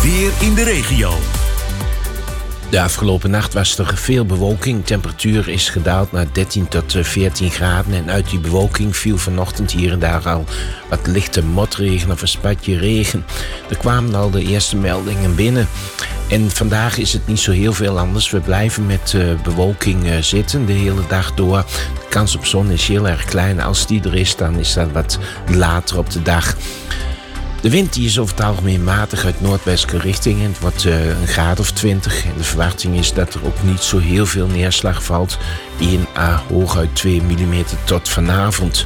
weer in de regio. De afgelopen nacht was er veel bewolking. Temperatuur is gedaald naar 13 tot 14 graden. En uit die bewolking viel vanochtend hier en daar al wat lichte motregen of een spatje regen. Er kwamen al de eerste meldingen binnen. En vandaag is het niet zo heel veel anders. We blijven met bewolking zitten de hele dag door. De kans op zon is heel erg klein. Als die er is, dan is dat wat later op de dag. De wind die is over het algemeen matig uit noordwestelijke richting. En het wordt een graad of 20. En de verwachting is dat er ook niet zo heel veel neerslag valt. 1 à hooguit 2 mm tot vanavond.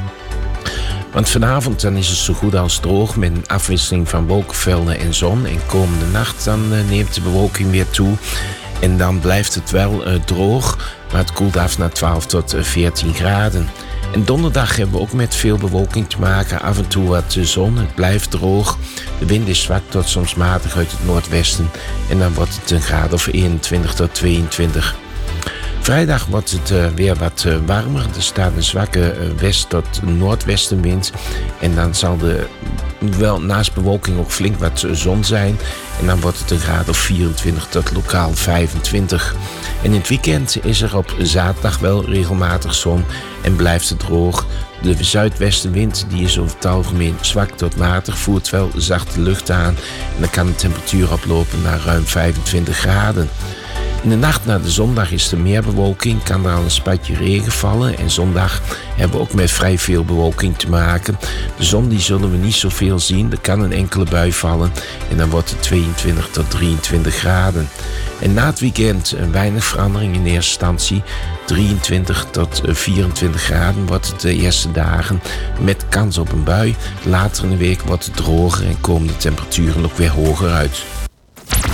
Want vanavond dan is het zo goed als droog met een afwisseling van wolkenvelden en zon. En komende nacht dan neemt de bewolking weer toe. En dan blijft het wel droog, maar het koelt af naar 12 tot 14 graden. En donderdag hebben we ook met veel bewolking te maken. Af en toe wat zon, het blijft droog. De wind is zwak tot soms matig uit het noordwesten. En dan wordt het een graad of 21 tot 22. Vrijdag wordt het weer wat warmer. Er staat een zwakke west- tot noordwestenwind. En dan zal er wel naast bewolking ook flink wat zon zijn. En dan wordt het een graad of 24 tot lokaal 25. En in het weekend is er op zaterdag wel regelmatig zon en blijft het droog. De zuidwestenwind die is over het algemeen zwak tot matig, voert wel zachte lucht aan. En dan kan de temperatuur oplopen naar ruim 25 graden. In de nacht naar de zondag is er meer bewolking, kan er al een spatje regen vallen. En zondag hebben we ook met vrij veel bewolking te maken. De zon die zullen we niet zoveel zien, er kan een enkele bui vallen. En dan wordt het 22 tot 23 graden. En na het weekend weinig verandering in eerste instantie. 23 tot 24 graden wordt het de eerste dagen met kans op een bui. Later in de week wordt het droger en komen de temperaturen ook weer hoger uit.